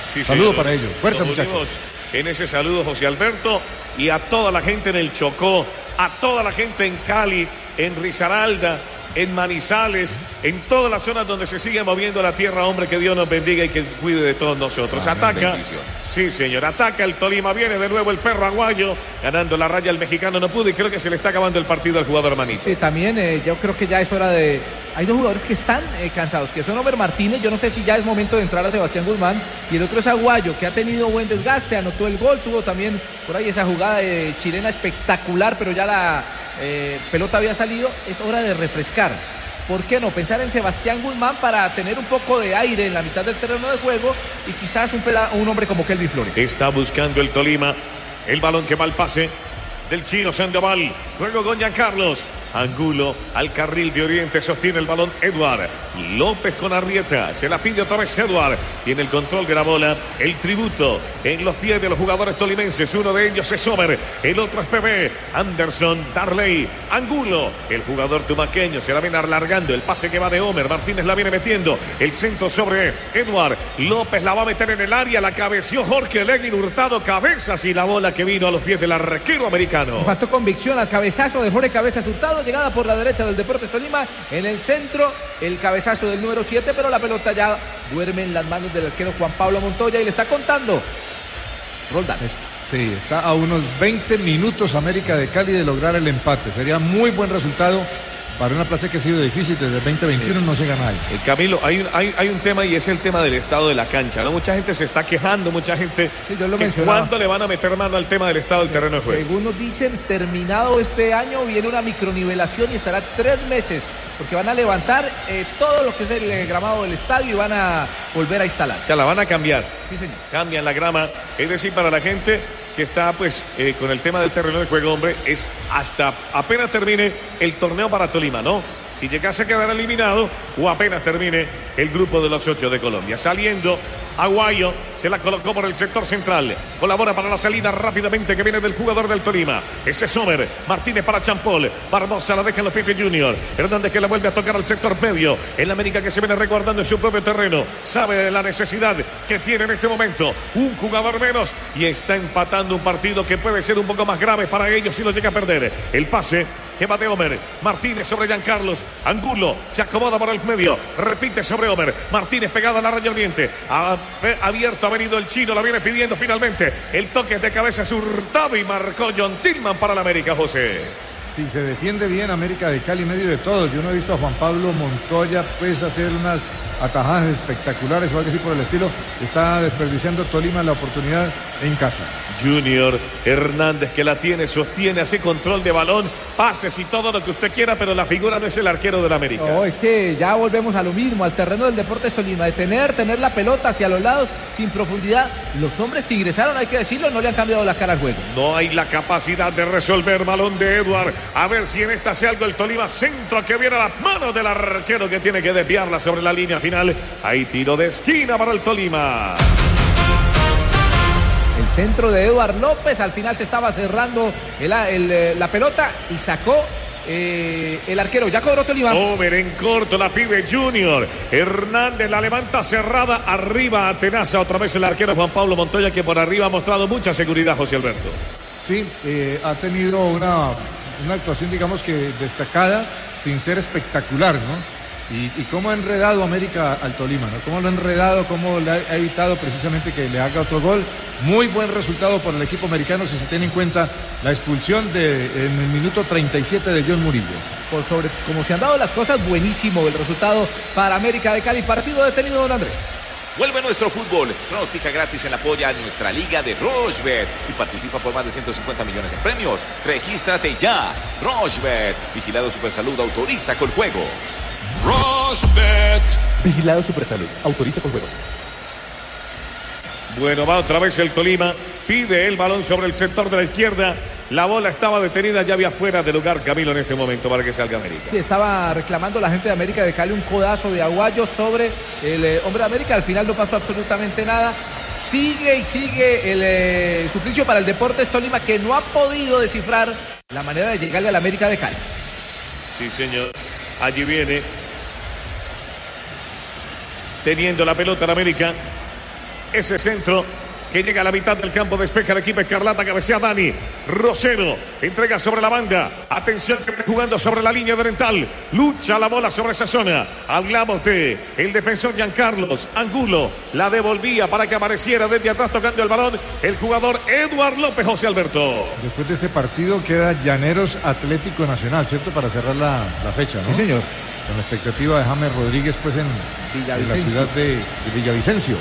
Sí, saludo para ellos. Fuerza, nos muchachos. unimos en ese saludo, José Alberto, y a toda la gente en el Chocó, a toda la gente en Cali, en Risaralda, en Manizales, en todas las zonas donde se sigue moviendo la tierra, hombre, que Dios nos bendiga y que cuide de todos nosotros. Ataca, sí señor, ataca el Tolima, viene de nuevo el perro aguayo, ganando la raya el mexicano, no pudo y creo que se le está acabando el partido al jugador Manito. Sí, también yo creo que ya es hora de... Hay dos jugadores que están cansados, que son Homer Martínez, yo no sé si ya es momento de entrar a Sebastián Guzmán, y el otro es Aguayo, que ha tenido buen desgaste, anotó el gol, tuvo también por ahí esa jugada chilena espectacular, pero ya la pelota había salido, es hora de refrescar. ¿Por qué no? Pensar en Sebastián Guzmán para tener un poco de aire en la mitad del terreno de juego y quizás un hombre como Kelvin Flores. Está buscando el Tolima, el balón que va al pase del chino Sandoval, juego con Giancarlos. Angulo al carril de Oriente, sostiene el balón Eduard López con Arrieta, se la pide otra vez Eduard, tiene el control de la bola, el tributo en los pies de los jugadores tolimenses, uno de ellos es Sommer, el otro es PB, Anderson, Darley, Angulo, el jugador tumaqueño, se la viene alargando, el pase que va de Homer, Martínez la viene metiendo, el centro sobre Eduard López, la va a meter en el área, la cabeció Jorge Leguín Hurtado, cabezas y la bola que vino a los pies del arquero americano. Faltó convicción al cabezazo de Jorge Cabezas Hurtado, llegada por la derecha del Deportes Tolima, en el centro el cabezazo del número 7, pero la pelota ya duerme en las manos del arquero Juan Pablo Montoya y le está contando Roldán. Sí, está a unos 20 minutos América de Cali de lograr el empate, sería muy buen resultado para una plaza que ha sido difícil desde el 2021, no se gana ahí. Camilo, hay un tema y es el tema del estado de la cancha, ¿no? Mucha gente se está quejando, mucha gente ¿cuándo le van a meter mano al tema del estado del terreno de juego? Según nos dicen, terminado este año viene una micronivelación y estará 3 meses, porque van a levantar todo lo que es el gramado del estadio y van a volver a instalar. O sea, la van a cambiar. Sí, señor. Cambian la grama, es decir, para la gente que está pues con el tema del terreno de juego, hombre, es hasta apenas termine el torneo para Tolima, ¿no? Si llegase a quedar eliminado o apenas termine el grupo de los 8 de Colombia. Saliendo Aguayo, se la colocó por el sector central, colabora para la salida rápidamente que viene del jugador del Tolima, ese es Sommer, Martínez para Champol, Barbosa la deja en los pies de Junior, Hernández que la vuelve a tocar al sector medio, el América que se viene resguardando en su propio terreno, sabe de la necesidad que tiene en este momento, un jugador menos y está empatando un partido que puede ser un poco más grave para ellos si lo llega a perder. El pase que va de Homer, Martínez sobre Giancarlos, Angulo se acomoda por el medio, repite sobre Homer, Martínez pegado a la raya oriente, abierto ha venido el chino, la viene pidiendo finalmente, el toque de cabeza es Hurtado y marcó John Tillman para la América, José. Sí, se defiende bien América de Cali en medio de todo. Yo no he visto a Juan Pablo Montoya pues hacer unas atajadas espectaculares o algo así por el estilo. Está desperdiciando Tolima la oportunidad en casa. Junior Hernández que la tiene, sostiene, hace control de balón, pases y todo lo que usted quiera, pero la figura no es el arquero del América. No, es que ya volvemos a lo mismo, al terreno del Deportes Tolima, de tener la pelota hacia los lados sin profundidad. Los hombres que ingresaron, hay que decirlo, no le han cambiado la cara al juego. No hay la capacidad de resolver, balón de Eduard. A ver si en esta hace algo el Tolima, centro que viene a las manos del arquero que tiene que desviarla sobre la línea final. Hay tiro de esquina para el Tolima. El centro de Eduard López, al final se estaba cerrando la pelota y sacó el arquero. Ya cobró Tolima. Homer en corto, la pide Junior. Hernández la levanta cerrada, arriba atenaza otra vez el arquero Juan Pablo Montoya, que por arriba ha mostrado mucha seguridad, José Alberto. Sí, ha tenido una actuación, digamos que destacada, sin ser espectacular, ¿no? Y cómo ha enredado América al Tolima, ¿no? Cómo lo ha enredado, cómo le ha evitado precisamente que le haga otro gol. Muy buen resultado por el equipo americano si se tiene en cuenta la expulsión en el minuto 37 de John Murillo. Por sobre cómo se han dado las cosas, buenísimo el resultado para América de Cali. Partido detenido, don Andrés. Vuelve nuestro fútbol. Pronostica gratis en la polla a nuestra liga de Rochebet y participa por más de 150 millones en premios. Regístrate ya. Rochebet. Vigilado Supersalud. Autoriza con juegos. Rochebet. Vigilado Supersalud. Autoriza con juegos. Bueno, va otra vez el Tolima. Pide el balón sobre el sector de la izquierda. La bola estaba detenida, ya había fuera de lugar Camilo en este momento para que salga América. Sí, estaba reclamando la gente de América de Cali un codazo de Aguayo sobre el hombre de América. Al final no pasó absolutamente nada. Sigue y sigue el suplicio para el Deportes Tolima, que no ha podido descifrar la manera de llegarle a la América de Cali. Sí, señor. Allí viene. Teniendo la pelota en América. ese centro que llega a la mitad del campo, despeja el equipo escarlata, cabecea Dani Rosero, entrega sobre la banda, atención que está jugando sobre la línea oriental, lucha la bola sobre esa zona, hablamos de el defensor Giancarlos Angulo, la devolvía para que apareciera desde atrás tocando el balón el jugador Eduard López. José Alberto, después de este partido queda Llaneros Atlético Nacional, ¿cierto? Para cerrar la fecha, ¿no? Sí, señor. Con la expectativa de James Rodríguez pues en la ciudad de Villavicencio.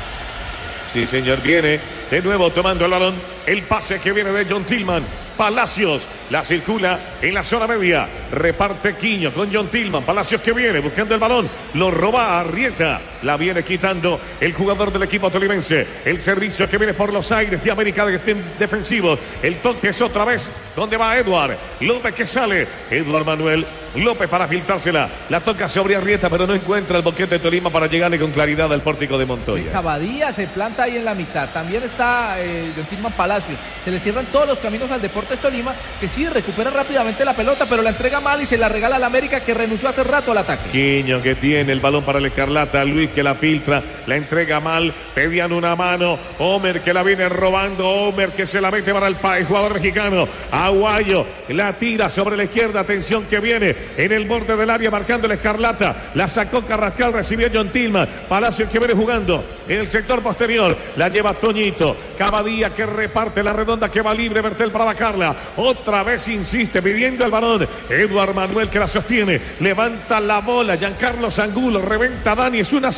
Sí, señor, viene de nuevo tomando el balón. El pase que viene de John Tillman. Palacios la circula en la zona media. Reparte Quiño con John Tillman. Palacios que viene buscando el balón. Lo roba Arrieta. La viene quitando el jugador del equipo tolimense. El servicio que viene por los aires de América defensivos. El toque es otra vez donde va Eduard López que sale. Eduard Manuel López para filtrársela. La toca sobre Arrieta, pero no encuentra el boquete de Tolima para llegarle con claridad al pórtico de Montoya. Cavadía se planta ahí en la mitad. También está John Tillman Palacios. Se le cierran todos los caminos al Deportes Tolima, que sí recupera rápidamente la pelota, pero la entrega mal y se la regala al América, que renunció hace rato al ataque. Quiño que tiene el balón para el escarlata. Luis que la filtra, la entrega mal. Pedían una mano. Homer que la viene robando. Homer que se la mete para el jugador mexicano. Aguayo la tira sobre la izquierda. Atención que viene en el borde del área marcando el escarlata. La sacó Carrascal, recibió John Tillman. Palacios que viene jugando en el sector posterior. La lleva Toñito. Cavadía que reparte la redonda que va libre. Bertel para bajarla. Otra vez insiste pidiendo el balón. Eduard Manuel que la sostiene. Levanta la bola. Giancarlos Angulo. Reventa Dani. Es una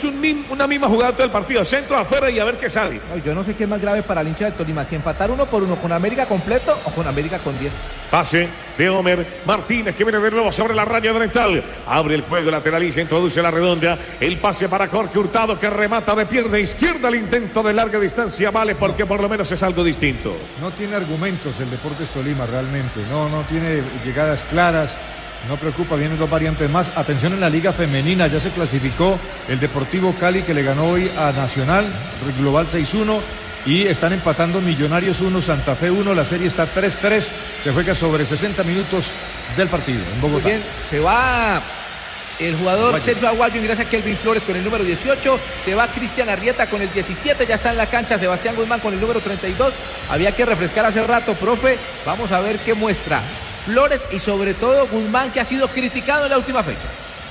misma jugada todo el partido. Centro afuera y a ver qué sale. Yo no sé qué es más grave para el hincha del Tolima. Si empatar 1-1 con América completo o con América con 10. Pase de Homer Martínez que viene de nuevo sobre la raya oriental. Abre el juego, lateraliza, introduce la redonda. El pase para Jorge Hurtado que remata de pierna izquierda. El intento de larga distancia vale porque por lo menos es algo distinto. No tiene argumentos el Deportes Tolima realmente. No tiene llegadas claras. No preocupa, vienen dos variantes más. Atención en la Liga Femenina, ya se clasificó el Deportivo Cali que le ganó hoy a Nacional, global 6-1. Y están empatando Millonarios 1, Santa Fe 1. La serie está 3-3. Se juega sobre 60 minutos del partido en Bogotá. Muy bien, se va el jugador Sergio Aguayo, ingresa Kelvin Flores con el número 18. Se va Cristian Arrieta con el 17. Ya está en la cancha Sebastián Guzmán con el número 32. Había que refrescar hace rato, profe. Vamos a ver qué muestra Flores y sobre todo Guzmán, que ha sido criticado en la última fecha.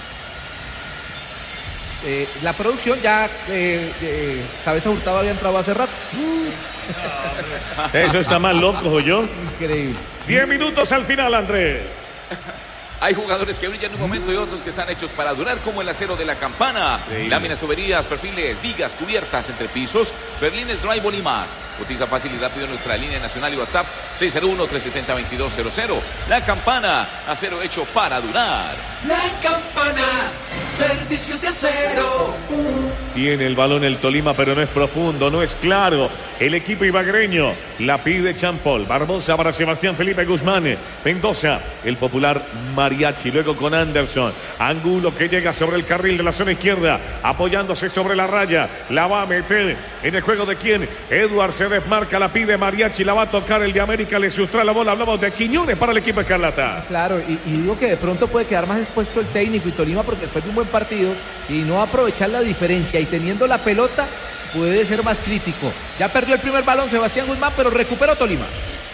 La producción ya Cabeza Hurtado había entrado hace rato. Eso está más loco, yo. Increíble. 10 minutos al final, Andrés. Hay jugadores que brillan en un momento y otros que están hechos para durar, como el acero de la campana. Sí. Láminas, tuberías, perfiles, vigas, cubiertas, entrepisos, berlines, drywall y más. Cotiza fácil y rápido en nuestra línea nacional y WhatsApp 601-370-2200. La Campana, acero hecho para durar. La Campana, servicios de acero. Tiene el balón el Tolima, pero no es profundo, no es claro. El equipo ibagreño la pide Champol. Barbosa para Sebastián Felipe Guzmán. Mendoza, el popular Mariachi. Luego con Anderson. Angulo que llega sobre el carril de la zona izquierda, apoyándose sobre la raya. La va a meter en el juego de quién. Eduard se desmarca, la pide Mariachi. La va a tocar el de América, le sustrae la bola. Hablamos de Quiñones para el equipo escarlata. Claro, y digo que de pronto puede quedar más expuesto el técnico y Tolima, porque después de un buen partido y no aprovechar la diferencia y teniendo la pelota puede ser más crítico. Ya perdió el primer balón Sebastián Guzmán, pero recuperó Tolima.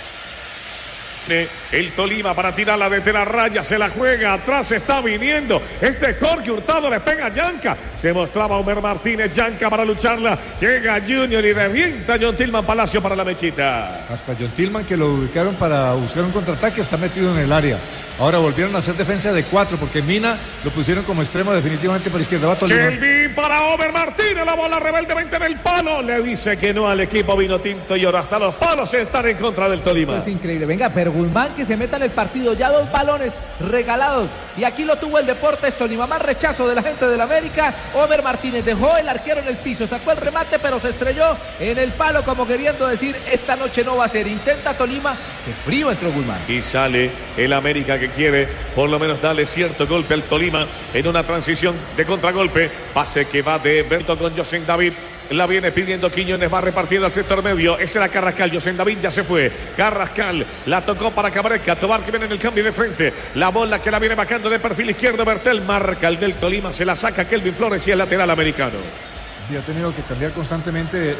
El Tolima para tirarla desde la raya, se la juega, atrás está viniendo Jorge Hurtado, le pega a Yanca, se mostraba Homer Martínez, Yanca para lucharla, llega Junior y revienta John Tillman Palacio para la mechita. Hasta John Tillman, que lo ubicaron para buscar un contraataque, está metido en el área. Ahora volvieron a hacer defensa de 4 porque Mina lo pusieron como extremo definitivamente por izquierda. Va Tolima. Kelvin para Homer Martínez, la bola rebeldemente en el palo, le dice que no al equipo vino tinto y ahora hasta los palos están en contra del Tolima. Es increíble, venga, pero Guzmán que se meta en el partido, ya 2 balones regalados y aquí lo tuvo el Deportes Tolima, más rechazo de la gente del América. Homer Martínez dejó el arquero en el piso, sacó el remate pero se estrelló en el palo como queriendo decir esta noche no va a ser. Intenta Tolima, que frío entró Guzmán. Y sale el América que quiere por lo menos darle cierto golpe al Tolima en una transición de contragolpe. Pase que va de Berto con José David. La viene pidiendo Quiñones, va repartiendo al sector medio. Ese era Carrascal, José David ya se fue. Carrascal la tocó para Cabrera. Tobar que viene en el cambio de frente. La bola que la viene bajando de perfil izquierdo. Bertel marca el del Tolima, se la saca Kelvin Flores y el lateral americano. Sí, ha tenido que cambiar constantemente